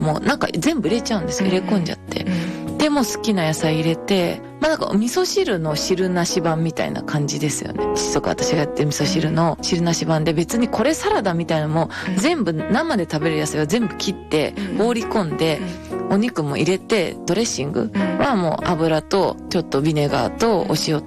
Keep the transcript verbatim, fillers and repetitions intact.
もうなんか全部入れちゃうんですよ。入れ込んじゃって。 うん、 でも好きな野菜入れて、まあなんか味噌汁の汁なし版みたいな感じですよね。父とか私がやってる味噌汁の汁なし版で、別にこれサラダみたいなのも全部生で食べる野菜は全部切って放り込んで、お肉も入れて、ドレッシングはもう油とちょっとビネガーとお塩と